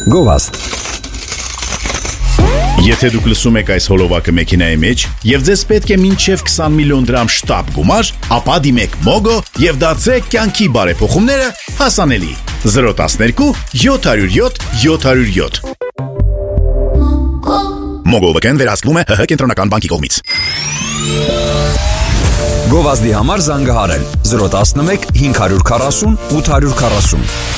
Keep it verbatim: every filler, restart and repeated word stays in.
Գովազդ։ Եթե դուք լսում եք այս հոլովակը մեքենայի մեջ եւ ձեզ պետք է մինչև քսան միլիոն դրամ շտապ գումար, ապա դիմեք Mogo եւ դարձրեք կյանքի բարեփոխումները հասանելի։ zero one two seven zero seven seven zero seven Mogo վկեն վերահսկվում է ՀՀ կենտրոնական բանկի կողմից։ Գովազդի համար զանգահարել zero one one five four zero eight four zero